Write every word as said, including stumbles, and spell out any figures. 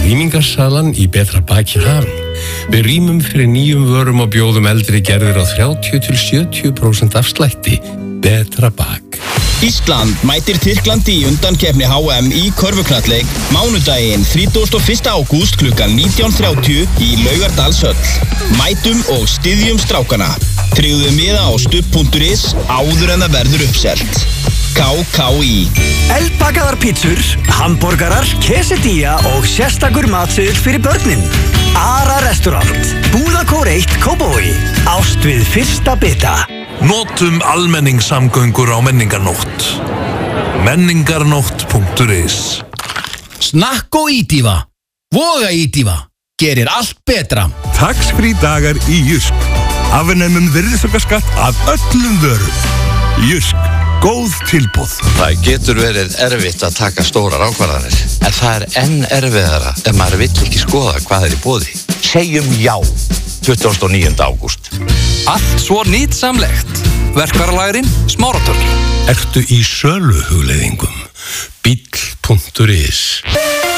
rýmingarsalan í Betra baki hafin. Við rýmum fyrir nýjum vörum og bjóðum eldri gerðir á þrjátíu til sjötíu prósent afslætti. Betra bak. Ísland mætir Tyrklandi í undankeppni H M í körfuknattleik mánudaginn þrítugasta og fyrsta ágúst klukkan nítján þrjátíu í Laugardalshöll. Mætum og styðjum strákana. Tryggðu miða á stubb punktur is áður en það verður uppselt. K K í. Eldbakaðar pítsur, hamborgarar, quesadilla og sérstakur matseðill fyrir börnin. Ara restaurant, Búðakór eitt Kópavogi. Ást við fyrsta bita. Notum almenningssamgöngur á menningarnótt. menningarnótt punktur is. Snakk og ítífa. Voga ítífa. Gerir allt betra. Tax-free dagar í Jysk. Afnemum virðisaukaskatt af öllum vörum. Jysk. Góð tilboð. Það getur verið erfitt að taka stórar ákvarðanir, en það er enn erfiðara ef maður vill ekki skoða hvað er í boði. Segjum já, tuttugasta og níunda ágúst. Allt svo nýtsamlegt. Verkvaralagurinn Smáratorg. Ertu í söluhugleiðingum? Bíll punktur is